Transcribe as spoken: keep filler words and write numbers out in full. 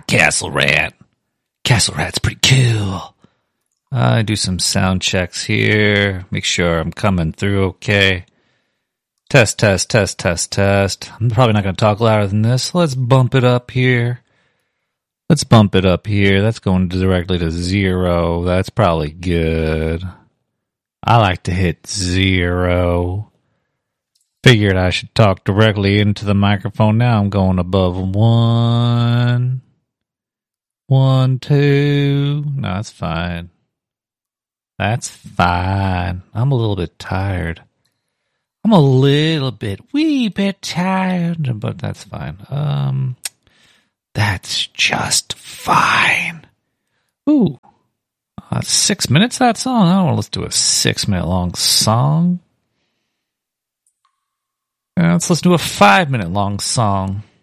Castle Rat. Castle Rat's pretty cool. I uh, do some sound checks here. Make sure I'm coming through okay. Test, test, test, test, test. I'm probably not going to talk louder than this. Let's bump it up here. Let's bump it up here. That's going directly to zero. That's probably good. I like to hit zero. Figured I should talk directly into the microphone. Now I'm going above one. One, two. No, that's fine. That's fine. I'm a little bit tired. I'm a little bit, wee bit tired, but that's fine. Um, that's just fine. Ooh, uh, six minutes that song? I don't want to listen to a six minute long song. Uh, let's listen to a five minute long song.